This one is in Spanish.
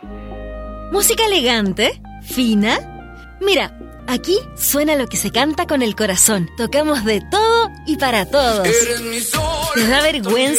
¿Música elegante? ¿Fina? Mira, aquí suena lo que se canta con el corazón. Tocamos de todo y para todos. ¿Te da vergüenza